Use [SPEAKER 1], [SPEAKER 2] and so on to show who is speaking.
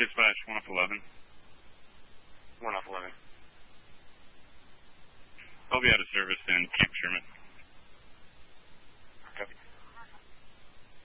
[SPEAKER 1] Dispatch 1 off 11.
[SPEAKER 2] 1 off 11.
[SPEAKER 1] I'll be out of service in Camp Sherman.